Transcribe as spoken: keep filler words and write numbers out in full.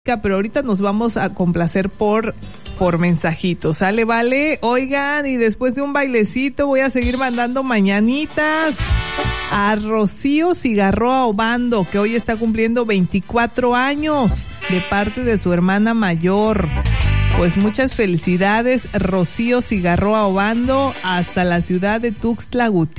música, pero ahorita nos vamos a complacer por por mensajitos. ¿Sale, vale? Oigan, y después de un bailecito voy a seguir mandando mañanitas a Rocío Cigarroa Obando, que hoy está cumpliendo veinticuatro años, de parte de su hermana mayor. Pues muchas felicidades, Rocío Cigarroa Obando, hasta la ciudad de Tuxtla Gutiérrez.